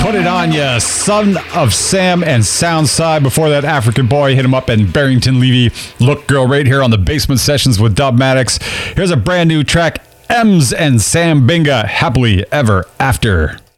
Put It On Ya, Son of Sam and Soundside. Before that, African Boy, Hit 'Em Up, and Barrington Levy, Look Girl, right here on the Basement Sessions with Dubmatix. Here's a brand new track, Ems and Sam Binga, Happily Ever After.